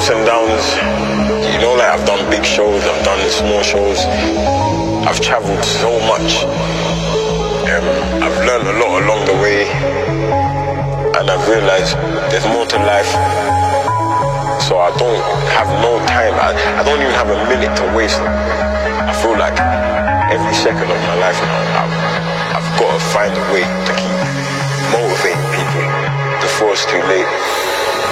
ups and downs. You know, like I've done big shows, I've done small shows. I've traveled so much. I've learned a lot along the way, and I've realized there's more to life. So I don't have no time. I don't even have a minute to waste. I feel like every second of my life now, I've got to find a way to keep motivating people before it's too late.